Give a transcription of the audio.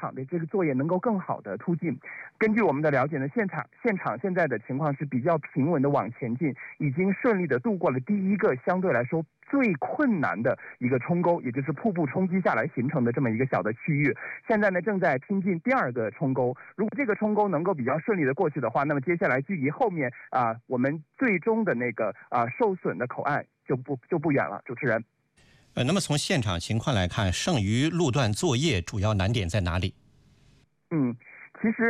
场的这个作业能够更好的突进。根据我们的了解呢，现场现在的情况是比较平稳的往前进，已经顺利的度过了第一个相对来说最困难的一个冲沟，也就是瀑布冲击下来形成的这么一个小的区域。现在呢正在拼进第二个冲沟，如果这个冲沟能够比较顺利的过去的话，那么接下来距离后面我们最终的那个受损的口岸就不远了。主持人， 那么从现场情况来看，剩余路段作业主要难点在哪里？ 其实